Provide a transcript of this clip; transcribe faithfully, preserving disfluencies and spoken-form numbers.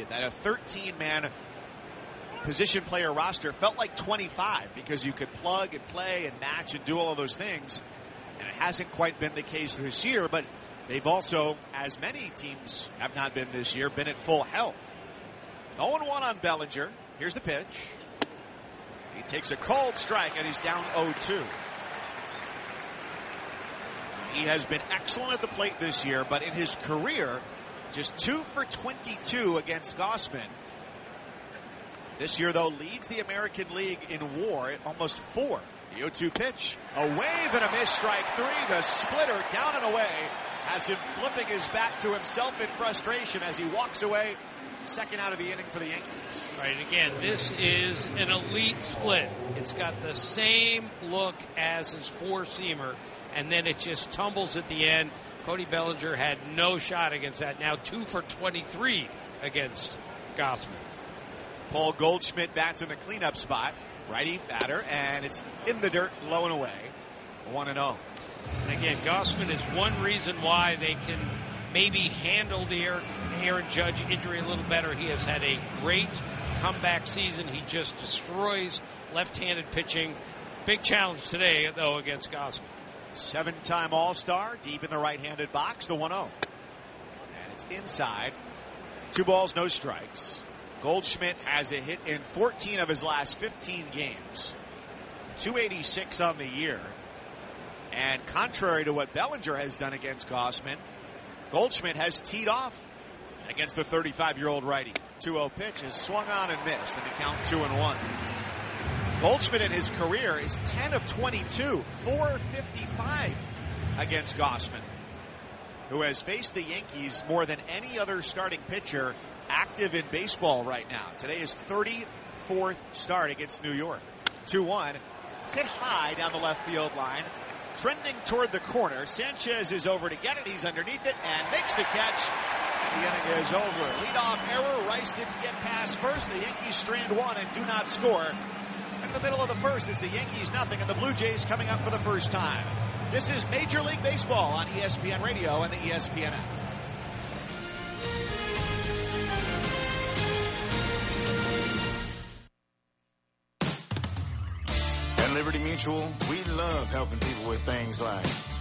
that a thirteen-man position player roster felt like twenty-five because you could plug and play and match and do all of those things. And it hasn't quite been the case this year, but they've also, as many teams have not been this year, been at full health. oh one on Bellinger. Here's the pitch. He takes a cold strike and he's down oh two. He has been excellent at the plate this year, but in his career, just two for twenty-two against Gausman. This year, though, leads the American League in WAR at almost four. The oh two pitch, a wave and a miss, strike three. The splitter down and away has him flipping his bat to himself in frustration as he walks away. Second out of the inning for the Yankees. All right, again, this is an elite split. It's got the same look as his four-seamer, and then it just tumbles at the end. Cody Bellinger had no shot against that. Now two for twenty-three against Gausman. Paul Goldschmidt bats in the cleanup spot. Righty batter, and it's in the dirt, low and away. one and oh. And again, Gausman is one reason why they can maybe handle the Aaron, Aaron Judge injury a little better. He has had a great comeback season. He just destroys left-handed pitching. Big challenge today, though, against Gausman. Seven-time All-Star, deep in the right-handed box, the one oh. And it's inside. Two balls, no strikes. Goldschmidt has a hit in fourteen of his last fifteen games. two eighty-six on the year. And contrary to what Bellinger has done against Gausman, Goldschmidt has teed off against the thirty-five-year-old righty. two oh pitch is swung on and missed, and the count two and one. Goldschmidt in his career is ten of twenty-two, four fifty-five against Gausman, who has faced the Yankees more than any other starting pitcher active in baseball right now. Today is thirty-fourth start against New York. two one. It's hit high down the left field line. Trending toward the corner. Sanchez is over to get it. He's underneath it and makes the catch. And the inning is over. Leadoff error. Rice didn't get past first. The Yankees strand one and do not score. In the middle of the first, it's the Yankees nothing and the Blue Jays coming up for the first time. This is Major League Baseball on E S P N Radio and the E S P N app. At Liberty Mutual, we love helping people with things like